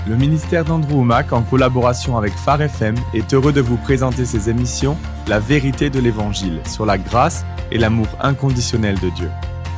Le ministère d'Andrew Wommack, en collaboration avec Phare FM, est heureux de vous présenter ses émissions « La vérité de l'Évangile » sur la grâce et l'amour inconditionnel de Dieu.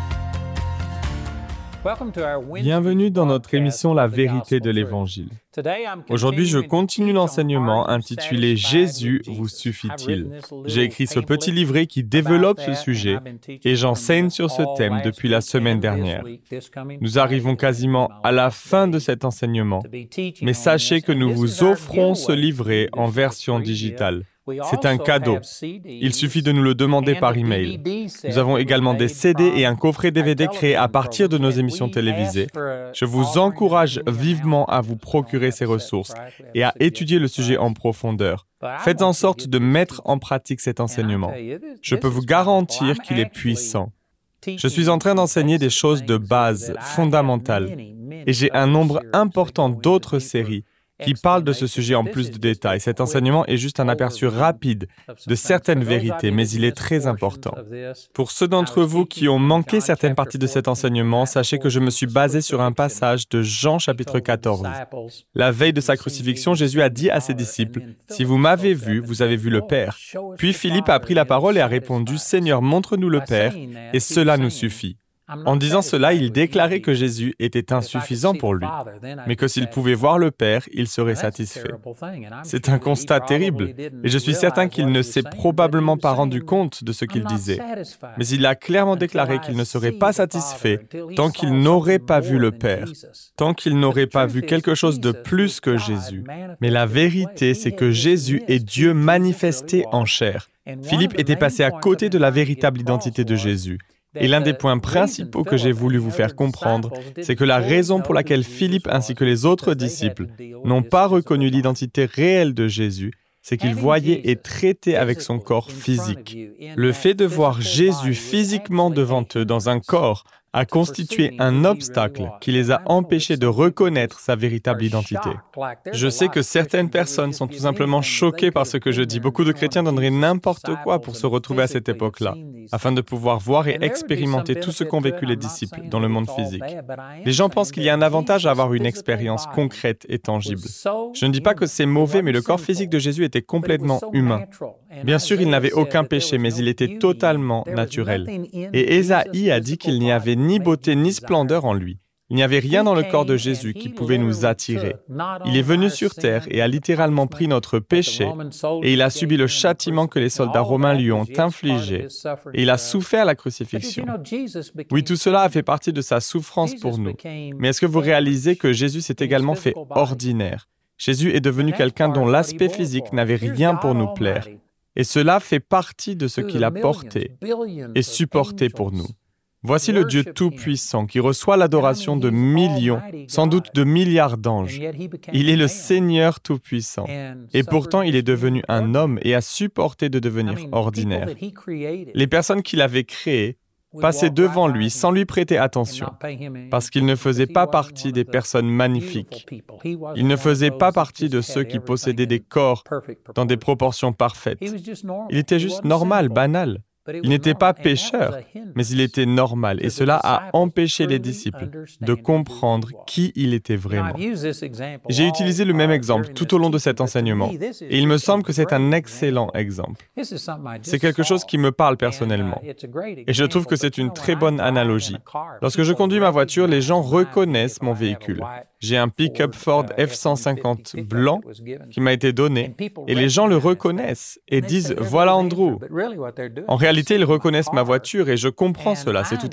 Bienvenue dans notre émission « La vérité de l'Évangile ». Aujourd'hui, je continue l'enseignement intitulé « Jésus vous suffit-il ». J'ai écrit ce petit livret qui développe ce sujet et j'enseigne sur ce thème depuis la semaine dernière. Nous arrivons quasiment à la fin de cet enseignement, mais sachez que nous vous offrons ce livret en version digitale. C'est un cadeau. Il suffit de nous le demander par email. Nous avons également des CD et un coffret DVD créés à partir de nos émissions télévisées. Je vous encourage vivement à vous procurer ces ressources et à étudier le sujet en profondeur. Faites en sorte de mettre en pratique cet enseignement. Je peux vous garantir qu'il est puissant. Je suis en train d'enseigner des choses de base, fondamentales, et j'ai un nombre important d'autres séries qui parle de ce sujet en plus de détails. Cet enseignement est juste un aperçu rapide de certaines vérités, mais il est très important. Pour ceux d'entre vous qui ont manqué certaines parties de cet enseignement, sachez que je me suis basé sur un passage de Jean chapitre 14. La veille de sa crucifixion, Jésus a dit à ses disciples, « Si vous m'avez vu, vous avez vu le Père. » Puis Philippe a pris la parole et a répondu, « Seigneur, montre-nous le Père, et cela nous suffit. » En disant cela, il déclarait que Jésus était insuffisant pour lui, mais que s'il pouvait voir le Père, il serait satisfait. C'est un constat terrible, et je suis certain qu'il ne s'est probablement pas rendu compte de ce qu'il disait. Mais il a clairement déclaré qu'il ne serait pas satisfait tant qu'il n'aurait pas vu le Père, tant qu'il n'aurait pas vu quelque chose de plus que Jésus. Mais la vérité, c'est que Jésus est Dieu manifesté en chair. Philippe était passé à côté de la véritable identité de Jésus. Et l'un des points principaux que j'ai voulu vous faire comprendre, c'est que la raison pour laquelle Philippe ainsi que les autres disciples n'ont pas reconnu l'identité réelle de Jésus, c'est qu'ils voyaient et traitaient avec son corps physique. Le fait de voir Jésus physiquement devant eux dans un corps a constitué un obstacle qui les a empêchés de reconnaître sa véritable identité. Je sais que certaines personnes sont tout simplement choquées par ce que je dis. Beaucoup de chrétiens donneraient n'importe quoi pour se retrouver à cette époque-là, afin de pouvoir voir et expérimenter tout ce qu'ont vécu les disciples dans le monde physique. Les gens pensent qu'il y a un avantage à avoir une expérience concrète et tangible. Je ne dis pas que c'est mauvais, mais le corps physique de Jésus était complètement humain. Bien sûr, il n'avait aucun péché, mais il était totalement naturel. Et Ésaïe a dit qu'il n'y avait ni beauté ni splendeur en lui. Il n'y avait rien dans le corps de Jésus qui pouvait nous attirer. Il est venu sur terre et a littéralement pris notre péché, et il a subi le châtiment que les soldats romains lui ont infligé, et il a souffert la crucifixion. Oui, tout cela a fait partie de sa souffrance pour nous. Mais est-ce que vous réalisez que Jésus s'est également fait ordinaire? Jésus est devenu quelqu'un dont l'aspect physique n'avait rien pour nous plaire. Et cela fait partie de ce qu'il a porté et supporté pour nous. Voici le Dieu Tout-Puissant qui reçoit l'adoration de millions, sans doute de milliards d'anges. Il est le Seigneur Tout-Puissant. Et pourtant, il est devenu un homme et a supporté de devenir ordinaire. Les personnes qu'il avait créées passaient devant lui sans lui prêter attention, parce qu'il ne faisait pas partie des personnes magnifiques. Il ne faisait pas partie de ceux qui possédaient des corps dans des proportions parfaites. Il était juste normal, banal. Il n'était pas pécheur, mais il était normal, et cela a empêché les disciples de comprendre qui il était vraiment. J'ai utilisé le même exemple tout au long de cet enseignement, et il me semble que c'est un excellent exemple. C'est quelque chose qui me parle personnellement, et je trouve que c'est une très bonne analogie. Lorsque je conduis ma voiture, les gens reconnaissent mon véhicule. J'ai un pick-up Ford F-150 blanc qui m'a été donné, et les gens le reconnaissent et disent « Voilà Andrew ». En réalité, ils reconnaissent ma voiture et je comprends cela, c'est tout